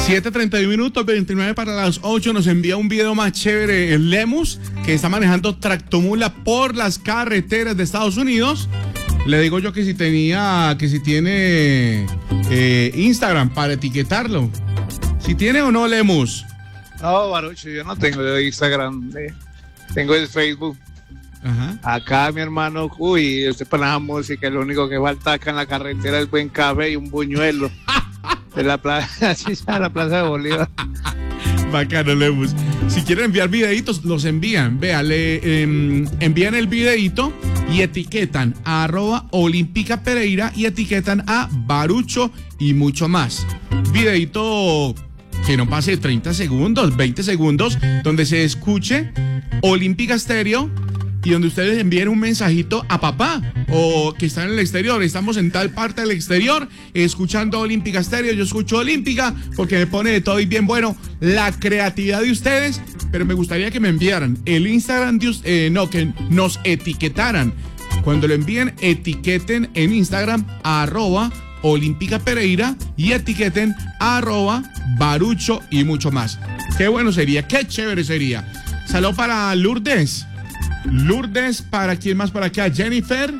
7:31 minutos, 29 para las 8. Nos envía un video más chévere el Lemus, que está manejando tractomula por las carreteras de Estados Unidos. Le digo yo que si tiene Instagram para etiquetarlo. Si tiene o no, Lemus. No, Barucho, yo no tengo Instagram. Tengo el Facebook. Ajá. Acá mi hermano, usted para la música, lo único que falta acá en la carretera es buen café y un buñuelo. De la plaza, así está la Plaza de Bolívar. Bacano, Lemus. Si quieren enviar videitos, los envían. Vea, envían el videito y etiquetan a @Olímpica Pereira y etiquetan a Barucho y mucho más. Videito que no pase 30 segundos, 20 segundos, donde se escuche Olímpica Stereo y donde ustedes envíen un mensajito a papá o que está en el exterior. Estamos en tal parte del exterior escuchando Olímpica Stereo. Yo escucho Olímpica porque me pone de todo y bien bueno la creatividad de ustedes, pero me gustaría que me enviaran el Instagram que nos etiquetaran. Cuando lo envíen, etiqueten en Instagram a @Olímpica Pereira y etiqueten a @Barucho y mucho más. Qué bueno sería, qué chévere sería. Saludos para Lourdes. Lourdes, ¿para quién más por acá? Jennifer,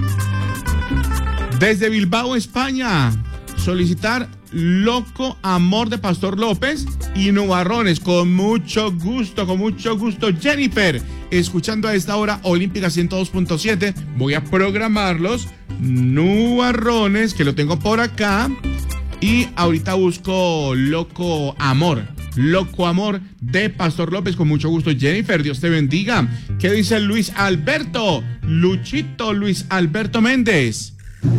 desde Bilbao, España. Solicitar Loco Amor de Pastor López y Nubarrones. Con mucho gusto, Jennifer. Escuchando a esta hora Olímpica 102.7. Voy a programarlos. Nubarrones, que lo tengo por acá. Y ahorita busco Loco Amor de Pastor López, con mucho gusto. Jennifer, Dios te bendiga. ¿Qué dice Luis Alberto? Luchito Luis Alberto Méndez.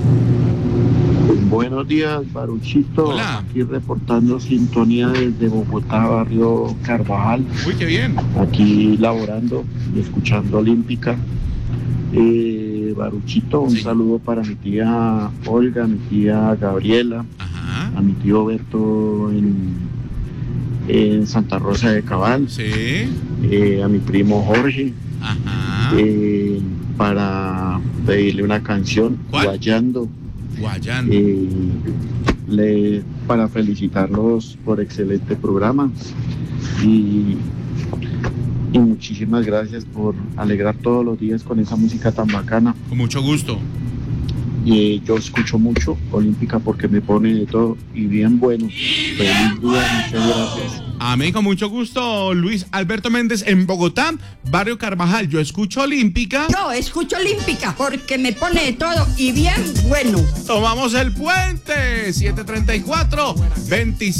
Buenos días, Baruchito. Hola. Aquí reportando sintonía desde Bogotá, barrio Carvajal. Uy, qué bien. Aquí laborando y escuchando Olímpica. Baruchito, un saludo para mi tía Olga, mi tía Gabriela, Ajá. a mi tío Berto en Santa Rosa de Cabal, Sí. a mi primo Jorge, Ajá. para pedirle una canción, ¿Cuál? Guayando, Guayando. para felicitarlos por excelente programa y muchísimas gracias por alegrar todos los días con esa música tan bacana. Con mucho gusto. Y yo escucho mucho Olímpica porque me pone de todo y bien bueno. Feliz día, muchas gracias. Amén, con mucho gusto. Luis Alberto Méndez en Bogotá, barrio Carvajal. Yo escucho Olímpica. Yo escucho Olímpica porque me pone de todo y bien bueno. Tomamos el puente. 7:34, 26.